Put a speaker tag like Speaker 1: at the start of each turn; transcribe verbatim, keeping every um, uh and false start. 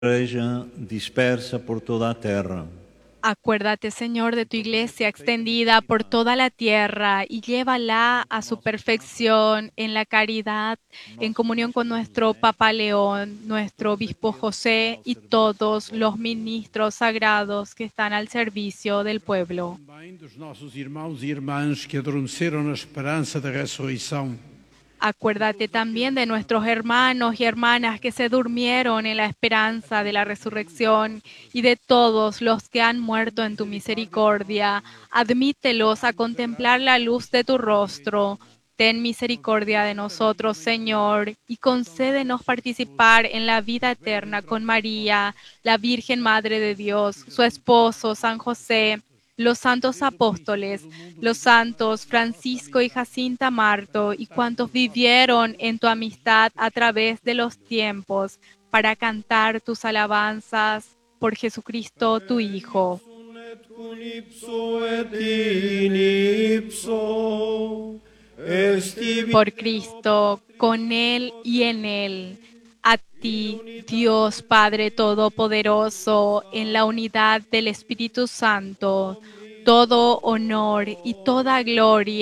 Speaker 1: Igreja dispersa por toda a terra.
Speaker 2: Acuérdate, Señor, de tu iglesia extendida por toda la tierra y llévala a su perfección en la caridad, en comunión con nuestro Papa León, nuestro Obispo José y todos los ministros sagrados que están al servicio del pueblo.
Speaker 3: Também dos nossos irmãos e irmãs que adormeceram na esperança da ressurreição.
Speaker 2: Acuérdate también de nuestros hermanos y hermanas que se durmieron en la esperanza de la resurrección y de todos los que han muerto en tu misericordia. Admítelos a contemplar la luz de tu rostro. Ten misericordia de nosotros, Señor, y concédenos participar en la vida eterna con María, la Virgen Madre de Dios, su esposo, San José, los santos apóstoles, los santos Francisco y Jacinta Marto y cuantos vivieron en tu amistad a través de los tiempos para cantar tus alabanzas por Jesucristo, tu Hijo. Por Cristo, con Él y en Él, a ti, Dios Padre Todopoderoso, en la unidad del Espíritu Santo, todo honor y toda gloria